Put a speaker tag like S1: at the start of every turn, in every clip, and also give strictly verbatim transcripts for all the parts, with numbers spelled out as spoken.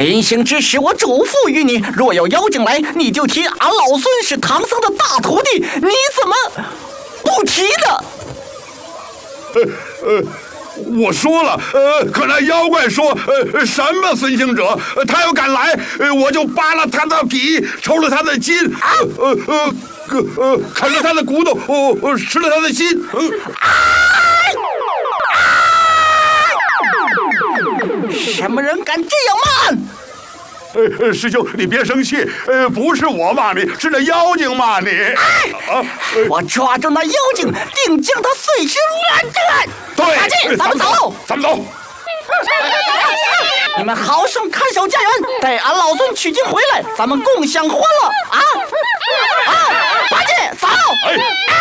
S1: 临行之时，我嘱咐于你，若有妖精来，你就提俺老孙是唐僧的大徒弟，你怎么不提呢？
S2: 呃呃。我说了，呃，可那妖怪说，呃，什么孙行者，呃、他要敢来，呃，我就扒了他的皮，抽了他的筋，啊、呃呃呃呃，啃了他的骨头，哦、呃，吃了他的心。呃、啊啊、
S1: 什么人敢这样骂俺？
S2: 呃呃，师兄，你别生气，呃，不是我骂你，是那妖精骂你。
S1: 哎，啊呃、我抓住那妖精，定将他碎尸万段。
S2: 对，
S1: 大进，咱们走，
S2: 咱们走。
S1: 你们好生看守家园，待俺老孙取经回来，咱们共享欢乐啊！啊，大进，走。哎。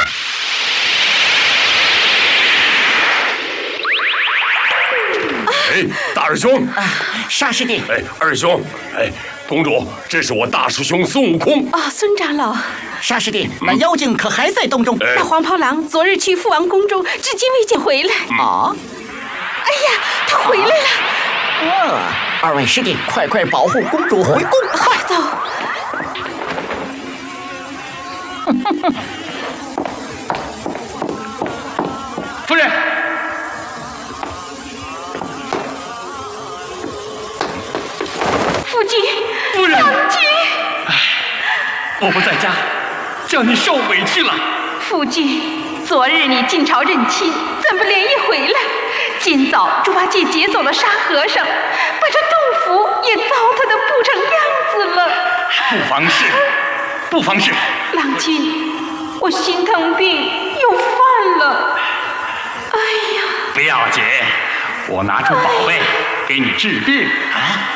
S2: 哎，大师兄，
S1: 啊，沙师弟，
S2: 哎，二兄，哎，公主，这是我大师兄孙悟空。
S3: 啊、哦，孙长老，
S1: 沙师弟，那妖精可还在洞中？
S2: 哎、
S3: 那黄袍郎昨日去父王宫中，至今未见回来。
S1: 啊！
S3: 哎呀，他回来了！
S1: 啊，二位师弟，快快保护公主回宫，
S3: 快走！
S4: 夫人。
S3: 父亲，
S4: 夫人，
S3: 父亲，
S4: 唉，我不在家，叫你受委屈了。
S3: 父亲，昨日你进朝认亲，怎么连夜回来？今早猪八戒劫走了沙和尚，把这洞府也糟蹋得不成样子了。
S4: 不妨事，不妨事。
S3: 郎君，我心疼病又犯了。哎呀，
S4: 不要紧，我拿出宝贝给你治病啊。